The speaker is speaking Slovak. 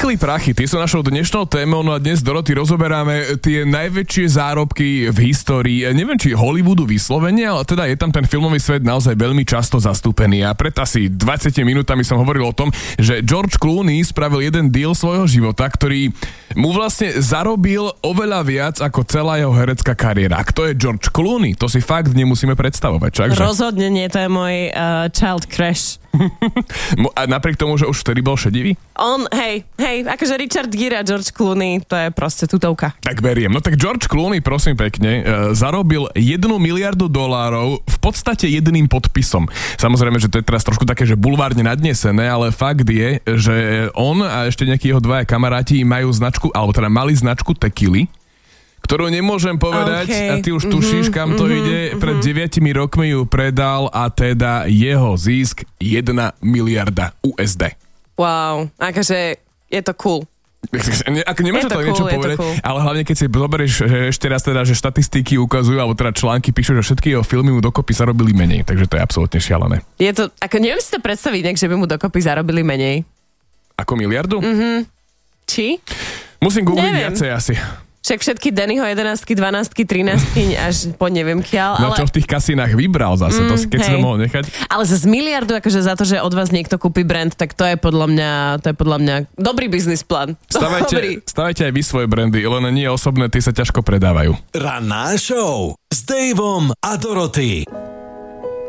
Milí prachy, ty sú našou dnešnou témou, no a dnes, Doroty, rozoberáme tie najväčšie zárobky v histórii. Neviem, či Hollywoodu vyslovene, ale teda je tam ten filmový svet naozaj veľmi často zastúpený. A pred asi 20 minútami som hovoril o tom, že George Clooney spravil jeden deal svojho života, ktorý mu vlastne zarobil oveľa viac ako celá jeho herecká kariéra. A kto je George Clooney? To si fakt nemusíme predstavovať, čakže? Rozhodne nie, to je môj child crush. A napriek tomu, že už vtedy bol šedivý? Hej, akože Richard Gere a George Clooney, to je proste tutovka. Tak beriem. No tak George Clooney, prosím pekne, zarobil $1 miliardu v podstate jedným podpisom. Samozrejme, že to je teraz trošku také, že bulvárne nadnesené, ale fakt je, že on a ešte nejakí jeho dvaja kamaráti majú značku, alebo teda mali značku tequily, ktorú nemôžem povedať, a ty už tušíš, kam to ide. Pred 9 rokmi ju predal a teda jeho zisk $1 miliarda USD. Wow, akože je to cool. Ako nemôžem to niečo cool, povedať, cool. ale hlavne keď si zoberieš ešte raz teda, že štatistiky ukazujú, alebo teda články píšu, že všetky jeho filmy mu dokopy zarobili menej, takže to je absolútne šialené. Je to, ako neviem si to predstaviť, že by mu dokopy zarobili menej. Ako miliardu? Či? Musím googliť viacej asi. Však všetky Dannyho 11, 12, 13 až po neviem kiaľ. No ale... čo v tých kasínach vybral zase, to, keď si to mohol nechať. Ale za miliardu, akože za to, že od vás niekto kúpi brand, tak to je podľa mňa dobrý biznis plán. Stavajte aj vy svoje brandy, len nie osobné, tie sa ťažko predávajú. Ranná show s Daveom a Doroty.